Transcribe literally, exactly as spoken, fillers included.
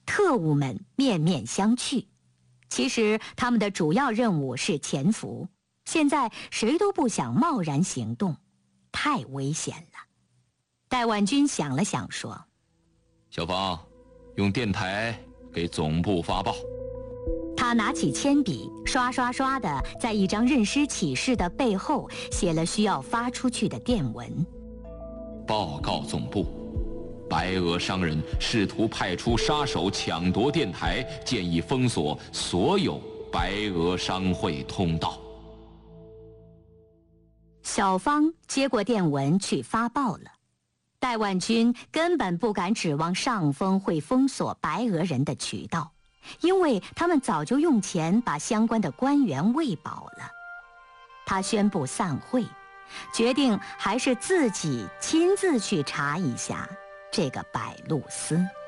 特务们面面相觑。其实他们的主要任务是潜伏，现在谁都不想贸然行动，太危险了。戴万军想了想说：“ 小芳，用电台给总部发报。” 他拿起铅笔，刷刷刷地在一张认尸启事的背后写了需要发出去的电文。 报告总部，白俄商人试图派出杀手抢夺电台，建议封锁所有白俄商会通道。 小芳接过电文去发报了。戴万军根本不敢指望上峰会封锁白俄人的渠道，因为他们早就用钱把相关的官员喂饱了。他宣布散会，决定还是自己亲自去查一下这个百路斯。